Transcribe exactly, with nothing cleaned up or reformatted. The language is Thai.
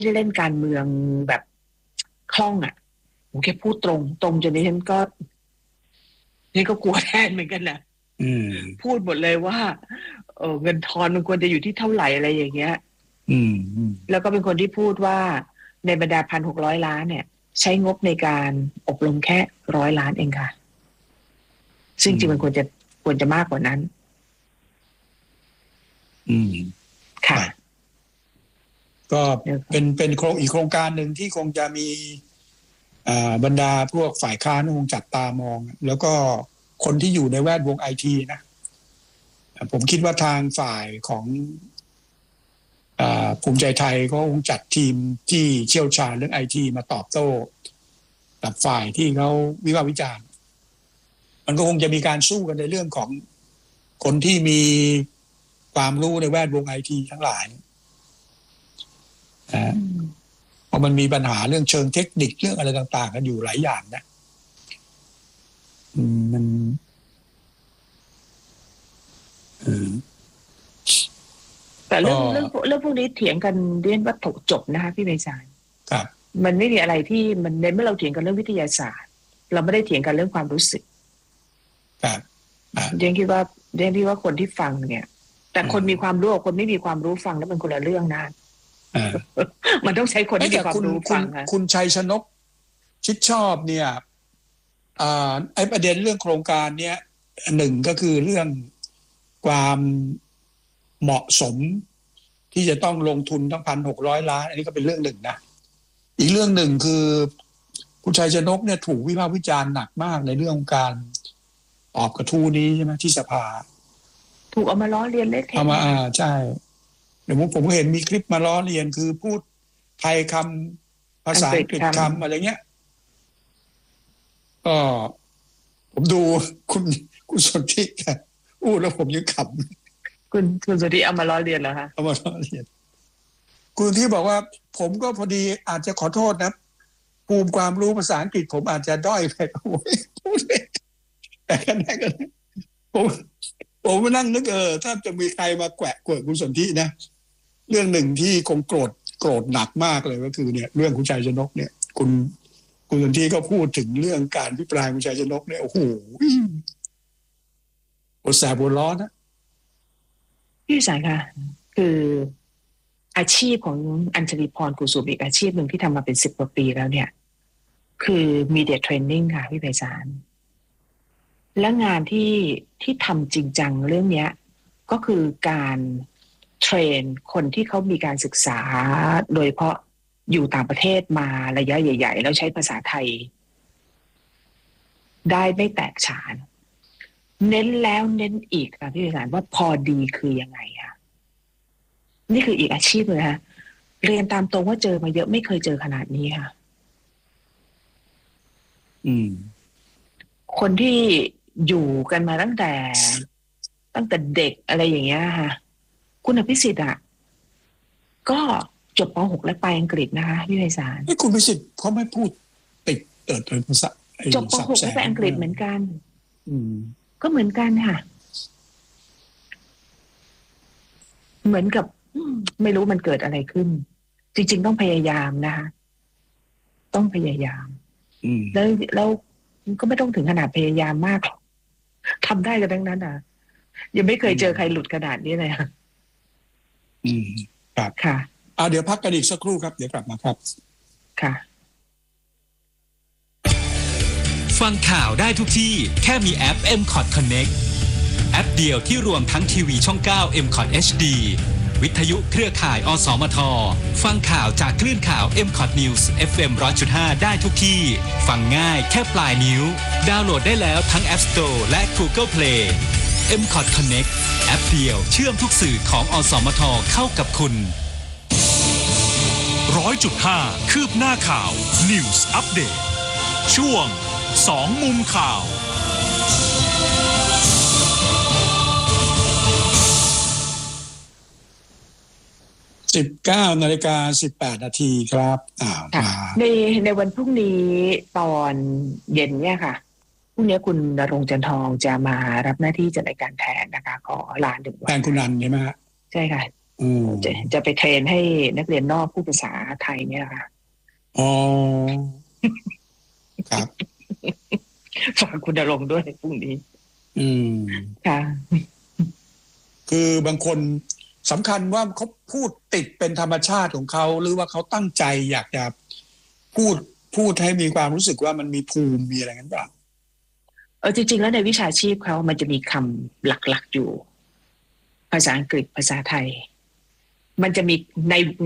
เล่นการเมืองแบบคล่องอ่ะผมแค่พูดตรงตรงจนนี้ฉันก็นี่ก็กลัวแทนเหมือนกันนะพูดหมดเลยว่าเออเงินทอนมันควรจะอยู่ที่เท่าไหร่อะไรอย่างเงี้ยแล้วก็เป็นคนที่พูดว่าในบรรดาพันหกร้อยล้านเนี่ยใช้งบในการอบรมแค่ร้อยล้านเองค่ะซึ่งจริงมันควรจะควรจะมากกว่านั้นอืมค่ะก็เป็นเป็นโครงอีกโครงการหนึ่งที่คงจะมีอ่าบรรดาพวกฝ่ายค้านคงจับตามองแล้วก็คนที่อยู่ในแวดวงไอทีนะผมคิดว่าทางฝ่ายของอ่าภูมิใจไทยเขาคงจัดทีมที่เชี่ยวชาญเรื่องไอทีมาตอบโต้กับฝ่ายที่เขาวิพากษ์วิจารณ์มันก็คงจะมีการสู้กันในเรื่องของคนที่มีความรู้ในแวดวงไอทีทั้งหลายนะเพราะมันมีปัญหาเรื่องเชิงเทคนิคเรื่องอะไรต่างๆกันอยู่หลายอย่างนะมันแต่เรื่องเรื่องเรื่องพวกนี้เถียงกันเรียนวัตถุจบนะคะพี่เมษายครับมันไม่มีอะไรที่มันเมื่อเราเถียงกันเรื่องวิทยาศาสตร์เราไม่ได้เถียงกันเรื่องความรู้สึกครับเรียนคิดว่าเรียนคิดว่าคนที่ฟังเนี่ยแต่คนมีความรู้กับคนไม่มีความรู้ฟังแล้วมันคนละเรื่องนะมันต้องใช้คนที่มีความรู้ฟังค่ะคุณชัยชนกชิดชอบเนี่ยไอ้ประเด็นเรื่องโครงการเนี้ยหนึ่งก็คือเรื่องความเหมาะสมที่จะต้องลงทุนทั้งพันหกร้อยล้านอันนี้ก็เป็นเรื่องหนึ่งนะอีกเรื่องหนึ่งคือคุณชัยชนกเนี่ยถูกวิพากษ์วิจารณ์หนักมากในเรื่องของการตอบกระทู้นี้ใช่ไหมที่สภาถูกเอามาล้อเลียนเละเทะเอามาอ่าใช่เดี๋ยวผมผมเห็นมีคลิปมาล้อเลียนคือพูดไทยคำภาษาอังกฤษคำอะไรเงี้ยก็ผมดูคุณคุณสนธิอู้แล้วผมยังขำคุณคุณสนธิเอามาล้อเลียนเหรอคะเอามาล้อเลียนคุณที่บอกว่าผมก็พอดีอาจจะขอโทษนะภูมิความรู้ภาษาอังกฤษผมอาจจะด้อยไปโอ้ยพูดเลยแต่กันได้กันผมผมมานั่งนึกเออถ้าจะมีใครมาแกวะกวดคุณสนธินะเรื่องหนึ่งที่คงโกรธโกรธหนักมากเลยก็คือเนี่ยเรื่องคุณชัยชนกเนี่ยคุณคุณสนธิก็พูดถึงเรื่องการพิปรายคุณชัยชนกเนี่ยโอ้โหโอแสบโอร้อนนะพี่สายค่ะคืออาชีพของอัญชลีพรกุสุมอีกอาชีพหนึ่งที่ทำมาเป็นสิบกว่าปีแล้วเนี่ยคือมีเดียเทรนนิ่งค่ะพี่ไพศาลและงานที่ที่ทำจริงจังเรื่องนี้ก็คือการเทรนคนที่เขามีการศึกษาโดยเฉพาะอยู่ต่างประเทศมาระยะใหญ่ๆแล้วใช้ภาษาไทยได้ไม่แตกฉานเน้นแล้วเน้นอีกค่ะพี่ไพศาลว่าพอดีคือยังไงค่ะนี่คืออีกอาชีพเลยค่ะเรียนตามตรงว่าเจอมาเยอะไม่เคยเจอขนาดนี้ค่ะอืมคนที่อยู่กันมาตั้งแต่ตั้งแต่เด็กอะไรอย่างเงี้ยค่ะคุณอภิสิทธิ์อ่ะก็จบป หก และไปอังกฤษนะคะพี่ไพศาลไอ้คุณอภิสิทธิ์เขาไม่พูดติดเติร์ดเป็นภาษาจบป หก และไปอังกฤษเหมือนกันอืมก็เหมือนกันค่ะเหมือนกับไม่รู้มันเกิดอะไรขึ้นจริงๆต้องพยายามนะคะต้องพยายามแล้วแล้วก็ไม่ต้องถึงขนาดพยายามมากหรอกทำได้กันทั้งนั้นอ่ะยังไม่เคยเจอใครหลุดขนาดนี้เลยค่ะอืมครับค่ะอ่าเดี๋ยวพักกันอีกสักครู่ครับเดี๋ยวกลับมาครับค่ะฟังข่าวได้ทุกที่แค่มีแอป เอ็ม คอท Connect แอปเดียวที่รวมทั้งทีวีช่องเก้า เอ็ม คอท เอช ดี วิทยุเครือข่ายอสมทฟังข่าวจากคลื่นข่าว เอ็ม คอท News เอฟ เอ็ม หนึ่งร้อยจุดห้า ได้ทุกที่ฟังง่ายแค่ปลายนิ้วดาวน์โหลดได้แล้วทั้ง App Store และ Google Play เอ็ม คอท Connect แอปเดียวเชื่อมทุกสื่อของอสมทเข้ากับคุณหนึ่งร้อยจุดห้า คืบหน้าข่าว News Update ช่วงสองมุมข่าวสิบเก้านาฬิกาสิบแปดนาทีครับอ่ามาในในวันพรุ่งนี้ตอนเย็นเนี่ยค่ะพรุ่งนี้คุณณรงค์จันทองจะมารับหน้าที่จัดรายการแทนนะคะขอลาหนึ่งวันแทนคุณนันใช่ไหมฮะใช่ค่ะจะจะไปเทรนให้นักเรียนนอกพูดภาษาไทยเนี่ยค่ะอ๋อครับฝากคุณณรงค์ด้วยพรุ่งนี้อืมค่ะคือบางคนสำคัญว่าเขาพูดติดเป็นธรรมชาติของเขาหรือว่าเขาตั้งใจอยากจะพูดพูดให้มีความรู้สึกว่ามันมีภูมิมีอะไรกันบ้างเออจริงๆแล้วในวิชาชีพเขามันจะมีคำหลักๆอยู่ภาษาอังกฤษภาษาไทยมันจะมีใน